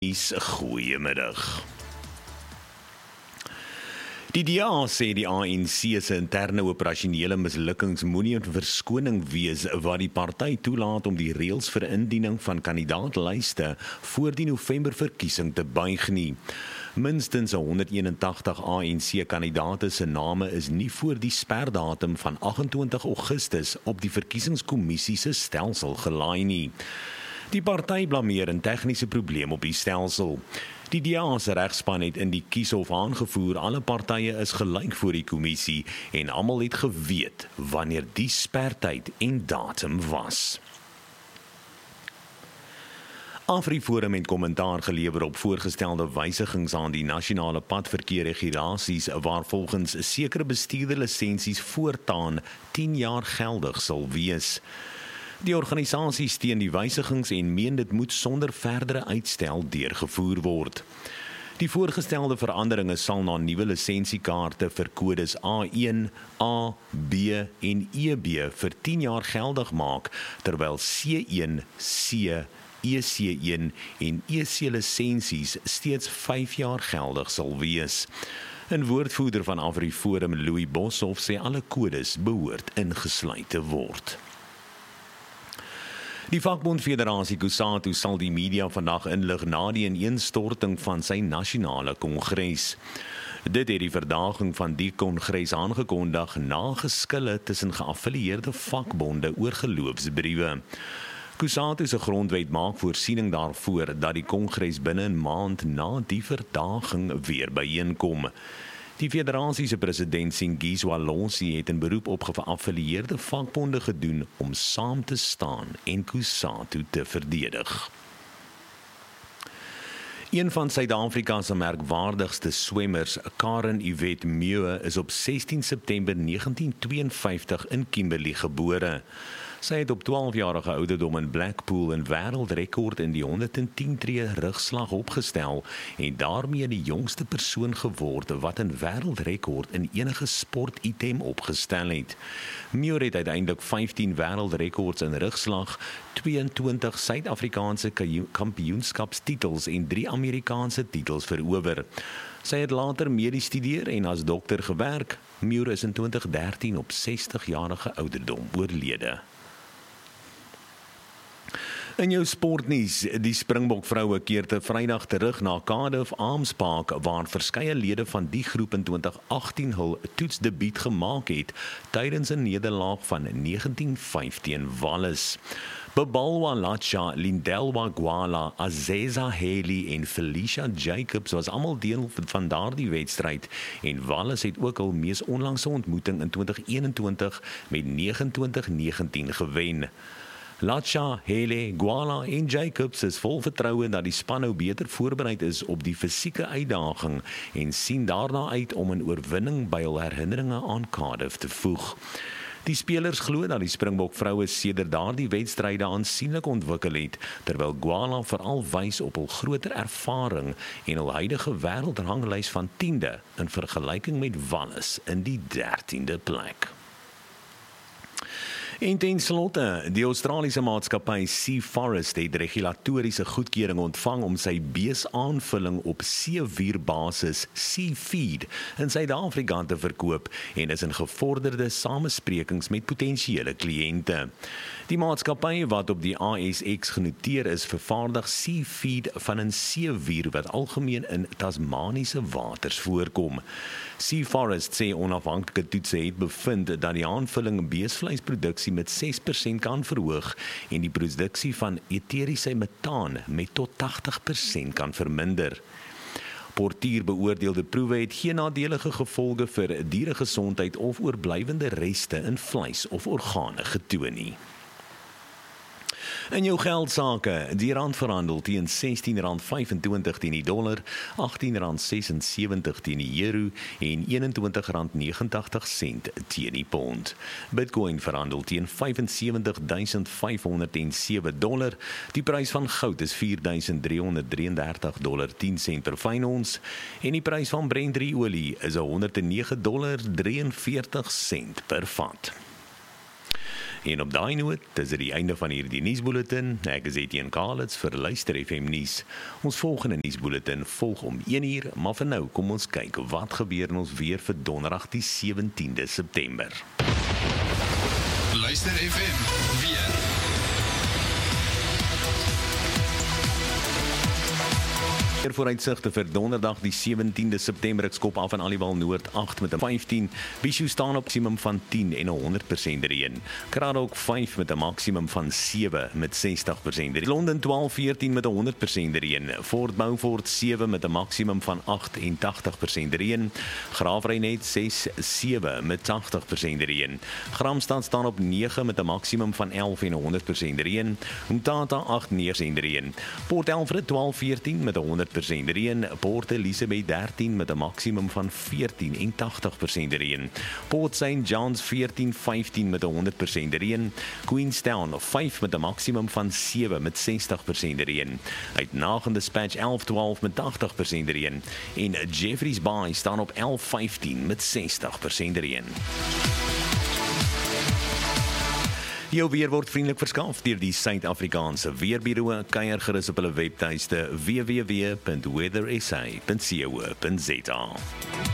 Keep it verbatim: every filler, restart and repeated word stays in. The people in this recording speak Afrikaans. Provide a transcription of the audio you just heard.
Goeiemiddag. Die D A sê die A N C se interne operasionele mislukkings moenie 'n verskoning wees wat die party toelaat om die reëls vir indiening van kandidaatlyste voor die Novemberverkiesing te buig nie. Minstens honderdeenentagtig A N C-kandidaate se name is nie voor die sperdatum van agt en twintig Augustus op die verkiesingskommissie se stelsel gelaai nie. Die party blameer 'n tegniese probleem op die stelsel. Die D A se regspan het in die kieshof aangevoer alle partye is gelyk voor die kommissie en almal het geweet wanneer die spertyd en datum was. AfriForum het kommentaar gelewer op voorgestelde wysigings aan die nasionale padverkeerregulasies waar volgens sekere bestuurderlisensies voortaan tien jaar geldig sal wees. Die organisasie steun die wysigings en meen dit moet sonder verdere uitstel deurgevoer word. Die voorgestelde veranderinge sal na nuwe lisensiekaarte vir kodes A een, A, B en E B vir tien jaar geldig maak, terwyl C een, C, E C een en E C lisensies steeds vyf jaar geldig sal wees. 'n Woordvoerder van AfriForum, Louis Boshoff, sê alle kodes behoort ingesluit te word. Die vakbondfederasie COSATU sal die media vandag inlig na die ineenstorting van sy nasionale kongres. Dit het die verdaging van die kongres aangekondig na geskille tussen geaffilieerde vakbonde oor geloofsbriewe. COSATU se grondwet maak voorsiening daarvoor dat die kongres binne 'n maand na die verdaging weer byeenkom. Die federasie se president Singizwa Lonsi het 'n beroep op geaffilieerde vakbonde gedoen om saam te staan en COSATU te verdedig. Een van Suid-Afrika se merkwaardigste swemmers, Karen Yvette Meeuwe, is op sestien September negentien tweeënvyftig in Kimberley gebore. Sy het op twaalfjarige ouderdom in Blackpool 'n wêreldrekord in die honderdtien tree rugslag opgestel en daarmee die jongste persoon geword wat 'n wêreldrekord in enige sportitem opgestel het. Meeuwe het uiteindelik vyftien wêreldrekords in rugslag, tweeëntwintig Suid-Afrikaanse kampioenskapstitels en drie Amerikaanse titels verower. Sy het later medies studeer en as dokter gewerk. Meeuwe is in twintig dertien op sestig-jarige ouderdom oorlede. In jou sportnuus, die Springbok vroue keer te Vrydag terug na Cardiff Arms Park waar verskeie lede van die groep in twintig agttien hul toetsdebuut gemaak het tydens 'n nederlaag van negentien vyf teen Wallis. Bebalwa Lacha, Lindelwa Gwala, Azeza Haley en Felicia Jacobs was almal deel van daardie wedstryd en Wallis het ook hul mees onlangse ontmoeting in twintig eenentwintig met negenentwintig negentien gewen. Lacha, Haley, Gwala en Jacobs is vol vertroue dat die span nou beter voorbereid is op die fisieke uitdaging en sien daarna uit om 'n oorwinning by hul herinneringe aan Cardiff te voeg. Die spelers glo dat die Springbok vroue sedert daardie wedstryde aansienlik ontwikkel het, terwyl Gwala veral wys op hul groter ervaring en hul huidige wêreldranglys van tiende in vergelyking met Wallis in die dertiende plek. En ten slotte, die Australiese maatskappy Sea Forest het regulatoriese goedkeuring ontvang om sy beesaanvulling op seevuurbasis Sea Feed in Suid-Afrika te verkoop en is in gevorderde samesprekings met potensiële kliënte. Die maatskappy wat op die A S X genoteer is, vervaardig Sea Feed van 'n seevuur wat algemeen in Tasmaniese waters voorkom. Sea Forest sê onafhanklike toetse het bevind dat die aanvulling beesvleisproduksie met ses persent kan verhoog en die produksie van eteriese metaan met tot tagtig persent kan verminder. Portier beoordeelde proewe het geen nadelige gevolge vir dieregesondheid of oorblywende reste in vleis of organe getoon nie. In jou geldsake, die rand verhandel teen sestien rand vyfentwintig teen die dollar, agttien rand sesensewentig teen die euro en eenentwintig rand negenentagtig sent teen die pond. Bitcoin verhandel teen vyfensewentigduisend vyfhonderdsewe dollar. Die prys van goud is vier duisend driehonderddraieëndertig dollar tien sent per fyn ons en die prys van Brent olie is honderd en nege dollar drieënveertig sent per vat. En op daai noot, is dit die einde van hierdie nuusbulletin. Ek is Etienne Kalitz vir Luister F M nuus. Ons volgende nuusbulletin volg om een uur, maar vir nou kom ons kyk wat gebeur in ons weer vir donderdag die sewentiende September. Luister F M weer. Weer vooruitsigte vir donderdag die sewentiende September. Ek skop af in Aliwal Noord agt met 'n vyftien. Bishu staan op maksimum van tien en honderd persent reën. Kraddock vyf met 'n maksimum van sewe met sestig persent reën. Londen twaalf veertien met 'n honderd persent reën. Fort Beaufort sewe met 'n maksimum van agt en tagtig persent reën. Graafrenet ses sewe met tagtig persent reën. Gramstad staan op nege met 'n maksimum van elf en honderd persent reën. Umtata agt nege persent reën. Port Elfrid twaalf veertien met 'n honderd persent reën. Port Elizabeth dertien met 'n maksimum van veertien en tagtig persent reën. Port Saint John's veertien vyftien met 'n honderd persent reën. Queenstown vyf met 'n maksimum van sewe met sestig persent reën. Uit Nagen Dispatch elf twaalf met tagtig persent reën. En Jeffreys Bay staan op elf vyftien met sestig persent reën. Jou weer word vriendelik verskaf deur die Suid-Afrikaanse Weerbureau. Kuier gerus op hulle webtuiste w w w punt weather s a punt co punt za.